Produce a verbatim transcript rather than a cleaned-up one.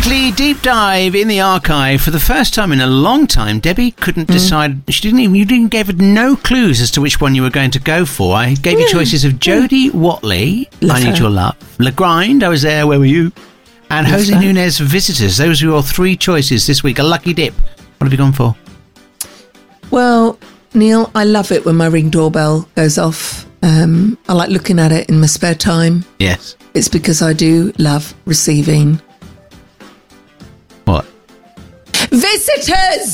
weekly deep dive in the archive. For the first time in a long time, Debbie couldn't mm. decide. She didn't even. You didn't give her no clues as to which one you were going to go for. I gave yeah. you choices of Jodie Watley, love I Need her. Your Love, Le Grind, I Was There, Where Were You, and love Jose that. Nunez, Visitors. Those were your three choices this week. A lucky dip. What have you gone for? Well, Neil, I love it when my Ring doorbell goes off. Um, I like looking at it in my spare time. Yes. It's because I do love receiving. What? Visitors!